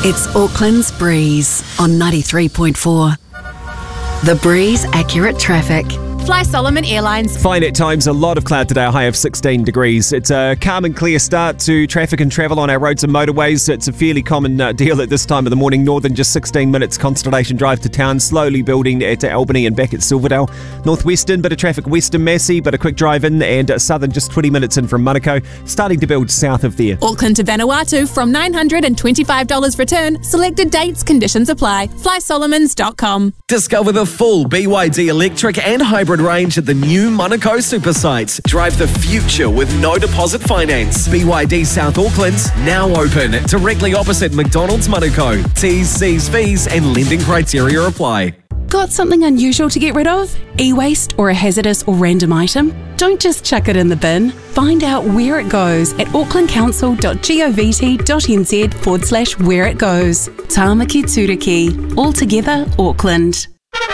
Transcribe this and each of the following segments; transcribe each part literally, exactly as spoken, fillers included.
It's Auckland's Breeze on ninety-three point four. The Breeze Accurate Traffic. Fly Solomon Airlines. Fine at times, a lot of cloud today, a high of sixteen degrees. It's a calm and clear start to traffic and travel on our roads and motorways. It's a fairly common uh, deal at this time of the morning. Northern just sixteen minutes, Constellation Drive to town, slowly building at Albany and back at Silverdale. Northwestern, bit of traffic western Massey, but a quick drive in, and uh, southern just twenty minutes in from Manukau, starting to build south of there. Auckland to Vanuatu from nine hundred twenty-five dollars return. Selected dates, conditions apply. fly solomons dot com. Discover the full B Y D electric and hybrid range at the new Manukau super sites. Drive the future with no deposit finance. B Y D South Auckland's now open, directly opposite McDonald's Manukau. T's, C's, V's and lending criteria apply. Got something unusual to get rid of? E-waste or a hazardous or random item? Don't just chuck it in the bin. Find out where it goes at aucklandcouncil.govt.nz forward slash where it goes. Tāmaki Turiki. All together, Auckland.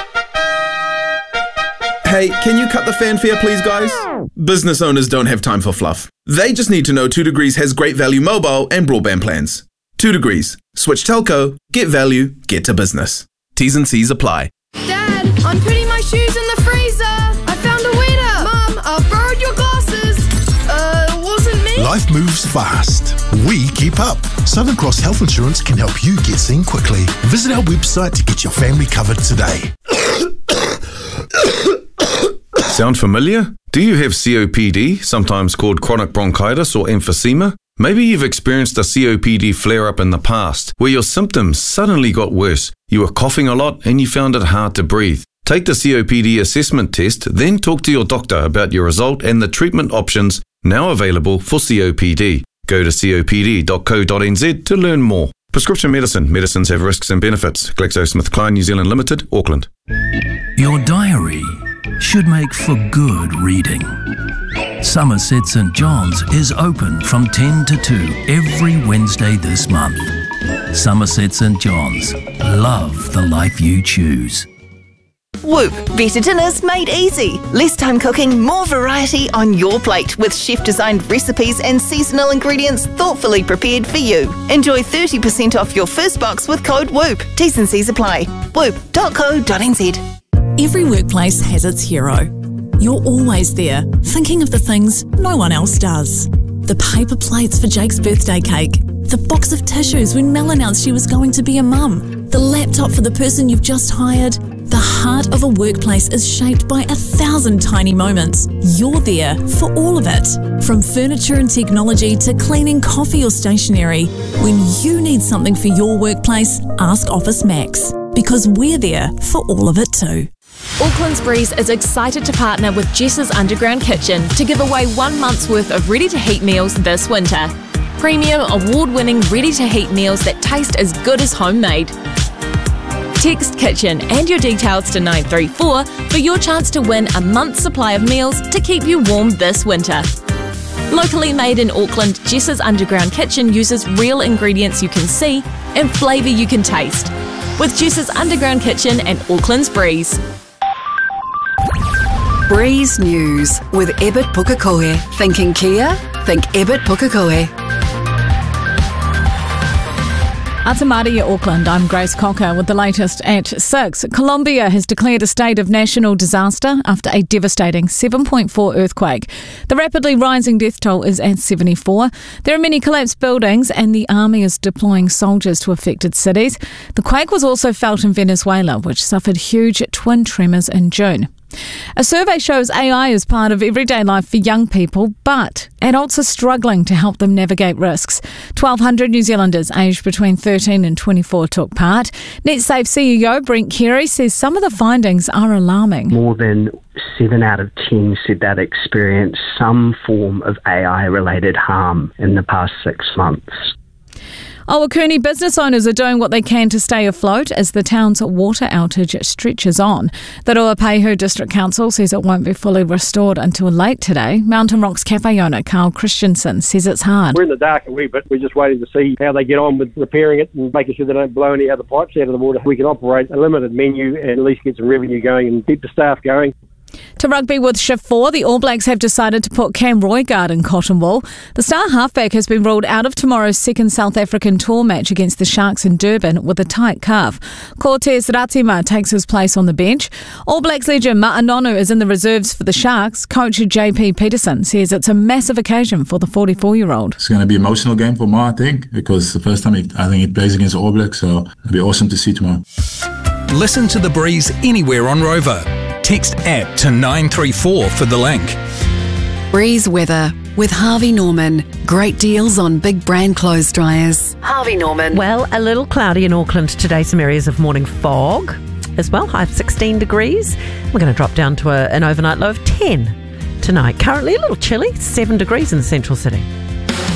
Hey, can you cut the fanfare please, guys? Business owners don't have time for fluff. They just need to know two degrees has great value mobile and broadband plans. two degrees. Switch telco, get value, get to business. T's and C's apply. Dad, I'm putting my shoes in the freezer. I found a winner. Mum, I've borrowed your glasses. Uh, it wasn't me. Life moves fast. We keep up. Southern Cross Health Insurance can help you get seen quickly. Visit our website to get your family covered today. Sound familiar? Do you have C O P D, sometimes called chronic bronchitis or emphysema? Maybe you've experienced a C O P D flare-up in the past, where your symptoms suddenly got worse. You were coughing a lot and you found it hard to breathe. Take the C O P D assessment test, then talk to your doctor about your result and the treatment options now available for C O P D. Go to copd dot co dot n z to learn more. Prescription medicine. Medicines have risks and benefits. GlaxoSmithKline New Zealand Limited, Auckland. Your diary should make for good reading. Somerset St John's is open from ten to two every Wednesday this month. Somerset St John's. Love the life you choose. Whoop! Better dinners made easy. Less time cooking, more variety on your plate with chef-designed recipes and seasonal ingredients thoughtfully prepared for you. Enjoy thirty percent off your first box with code WHOOP. T's and C's apply. whoop dot co dot n z. Every workplace has its hero. You're always there, thinking of the things no one else does. The paper plates for Jake's birthday cake. The box of tissues when Mel announced she was going to be a mum. The laptop for the person you've just hired. The heart of a workplace is shaped by a thousand tiny moments. You're there for all of it. From furniture and technology to cleaning coffee or stationery. When you need something for your workplace, ask Office Max. Because we're there for all of it too. Auckland's Breeze is excited to partner with Jess's Underground Kitchen to give away one month's worth of ready-to-heat meals this winter. Premium, award-winning ready-to-heat meals that taste as good as homemade. Text Kitchen and your details to nine three four for your chance to win a month's supply of meals to keep you warm this winter. Locally made in Auckland, Jess's Underground Kitchen uses real ingredients you can see and flavour you can taste. With Jess's Underground Kitchen and Auckland's Breeze. Breeze News with Ebert Pukekohe. Thinking Kia? Think Ebert Pukekohe. Atamari, Auckland. I'm Grace Cocker with the latest at six. Colombia has declared a state of national disaster after a devastating seven point four earthquake. The rapidly rising death toll is at seventy-four. There are many collapsed buildings and the army is deploying soldiers to affected cities. The quake was also felt in Venezuela, which suffered huge twin tremors in June. A survey shows A I is part of everyday life for young people, but adults are struggling to help them navigate risks. twelve hundred New Zealanders aged between thirteen and twenty-four took part. NetSafe C E O Brent Carey says some of the findings are alarming. More than seven out of ten said they'd experienced some form of A I-related harm in the past six months. Owakuni business owners are doing what they can to stay afloat as the town's water outage stretches on. The Ruapehu District Council says it won't be fully restored until late today. Mountain Rocks Cafe owner Carl Christensen says it's hard. We're in the dark a wee bit. We're just waiting to see how they get on with repairing it and making sure they don't blow any other pipes out of the water. We can operate a limited menu and at least get some revenue going and keep the staff going. To rugby with Shift four, the All Blacks have decided to put Cam Roigard in cotton wool. The star halfback has been ruled out of tomorrow's second South African tour match against the Sharks in Durban with a tight calf. Cortez Ratima takes his place on the bench. All Blacks legend Ma'anonu is in the reserves for the Sharks. Coach J P Peterson says it's a massive occasion for the forty-four-year-old. It's going to be an emotional game for Ma, I think, because it's the first time he, I think he plays against the All Blacks, so it'll be awesome to see tomorrow. Listen to The Breeze anywhere on Rover. Text app to nine three four for the link. Breeze weather with Harvey Norman. Great deals on big brand clothes dryers. Harvey Norman. Well, a little cloudy in Auckland today. Some areas of morning fog as well. High of sixteen degrees. We're going to drop down to a, an overnight low of ten tonight. Currently a little chilly, seven degrees in the central city.